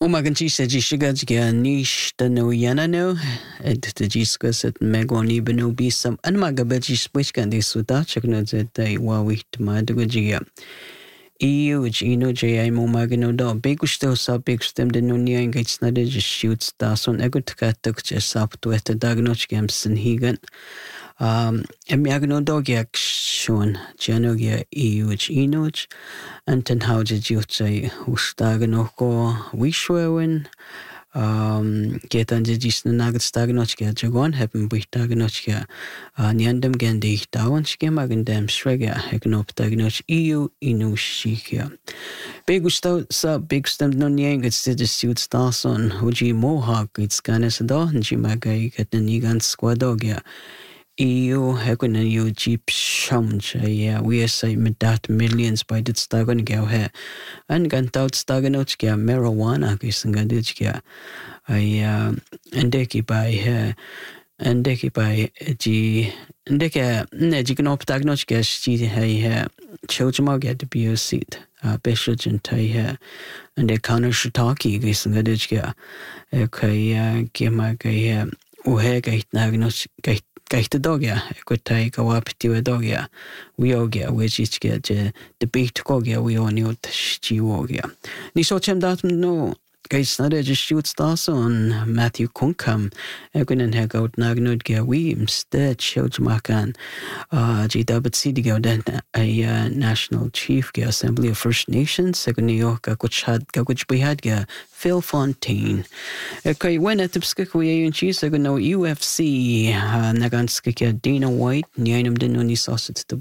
Umagan sa jishiga jga nish da no yana no ed the jiskas at megoni beno bisam an magabeji switchkan de suda chakno zeta wawi tmaduga jia. EU Gino J. Momagano da Begusto sub Begustem de Nunia engaged Snade just shoots Dason Egotka just up to at the Dagnoch Gamson Higan. Emiagno dogyak shon Janogia EU Ginoch and ten how did you say Ustaganoko Wishwin get under this nugget stagnochka Jagon happen with Dagnochka Niandem Gandhi Down Skemagendam Shrega Hegnop Dagnoch EU Inushikia. Begusto sub Bigstem non yang it's the suits Dawson Huji Mohawk it's Ganasado and Jimagai get the Nigan Squadogia. EU hekuna you jeep shamj we say medat millions by the stagon go here and gant out staganochka marijuana gisangadijka endeki by here endeki by g endeka nejignop dagnochka she hey chojma get be seat beshogen tai here and the counter shitaki gisangadijka okay gima gaya uhe gait nagnoch gait Gaita dogia, equatai kawapitua dogia, wiogia, which is get debate gogia, we on your chiwogia. Nisochem dat no. Gates not just shoots on Matthew Kunkam, Egan and Hegout Nagnud Gawi, instead Shojmakan, GWC then a national chief assembly of First Nations, second New York, which we had Phil Fontaine. Okay, when at the Skikwe and cheese, I know UFC, Naganskika Dana White, Nyanum Denoni sausage to